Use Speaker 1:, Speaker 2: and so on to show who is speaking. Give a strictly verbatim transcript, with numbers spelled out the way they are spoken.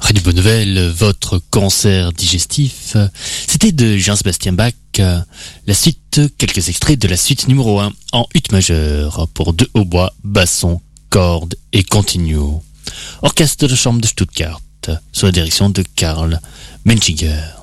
Speaker 1: Après les bonnes nouvelles, votre cancer digestif, c'était de Jean-Sébastien Bach. La suite, quelques extraits de la suite numéro un en ut majeur pour deux hautbois, basson, cordes et continuo. Orchestre de chambre de Stuttgart, sous la direction de Karl Menchinger.